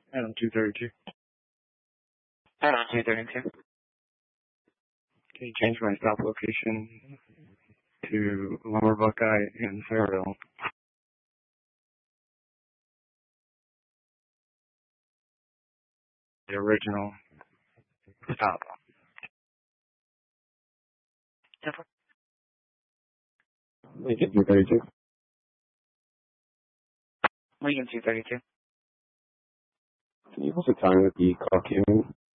Adam 232. Adam 232. Can you change my stop location to Lower Buckeye and Fairville? The original stop. Lincoln 232. Lincoln 232. Can you also time with the Caucasian